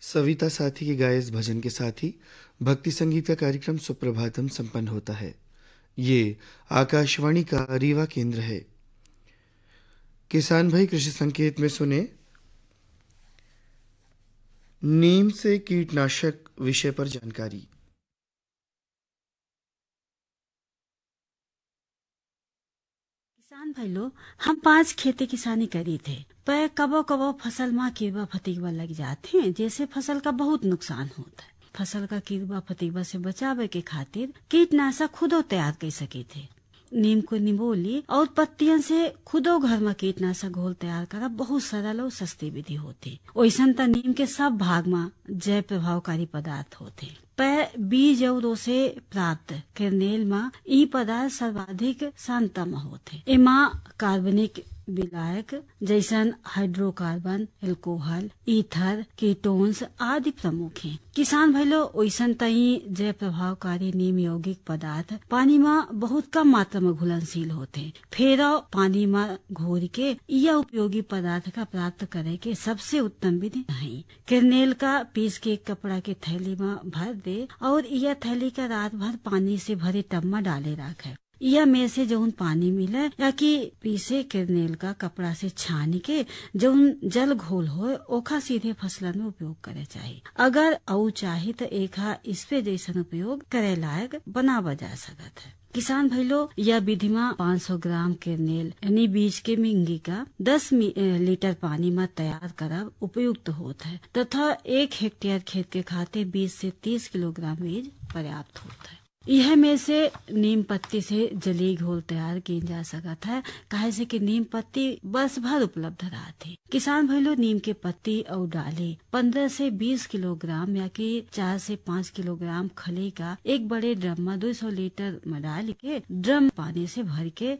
सविता साथी के गाए इस भजन के साथ ही भक्ति संगीत का कार्यक्रम सुप्रभातम संपन्न होता है। ये आकाशवाणी का रीवा केंद्र है। किसान भाई कृषि संकेत में सुने नीम से कीटनाशक विषय पर जानकारी। किसान भाई लोग हम 5 खेती किसानी करी थे पर कबो कबो फसल में कीड़ा फतिंगा लग जाते हैं, जैसे फसल का बहुत नुकसान होता है। फसल का कीड़ा फतिंगा से बचावे के खातिर कीटनाशक खुदो तैयार कर सके थे। नीम को निबोली और पत्तियन से खुदो घर में कीटनाशक घोल तैयार करा बहुत सरल और सस्ती विधि होती। वैसन त नीम के सब भाग में जैव प्रभावकारी पदार्थ होते, पर बीज और से प्राप्त कर्नेल में ई पदार्थ सर्वाधिक शांतम होते। एमा कार्बनिक विलायक जैसन हाइड्रोकार्बन, एल्कोहल, ईथर, कीटोन्स आदि प्रमुख हैं। किसान भाई लोग वैसन तई जैव प्रभावकारी नीम यौगिक पदार्थ पानी में बहुत कम मात्रा में घुलनशील होते। फिर पानी में घोर के यह उपयोगी पदार्थ का प्राप्त करे के सबसे उत्तम विधि नहीं। कर्नेल का पीस के कपड़ा के थैली में भर दे और यह थैली का रात भर पानी से भरे टब में डाले रखे। यह में से जौन पानी मिले या कि पीसे कर्नेल का कपड़ा से छान के जौन जल घोल हो ओखा सीधे फसलन में उपयोग करे चाहिए। अगर औ चाहे तो एका स्प्रे जैसन उपयोग करे लायक बनावा जा सकत है। किसान भाई लोग यह विधि में 500 ग्राम कर्नेल यानी बीज के मिंगी का 10 लीटर पानी में तैयार करब उपयुक्त होता है तथा 1 हेक्टेयर खेत के खाते 20 से 30 किलोग्राम बीज पर्याप्त होता है। यह में से नीम पत्ती से जली घोल तैयार की जा सकता है, काहे से कि नीम पत्ती बस भर उपलब्ध रहती। किसान भाई लोग नीम के पत्ती और डाली 15 से 20 किलोग्राम या कि 4 से 5 किलोग्राम खली का एक बड़े ड्रम में 200 लीटर में डाल के ड्रम पानी से भर के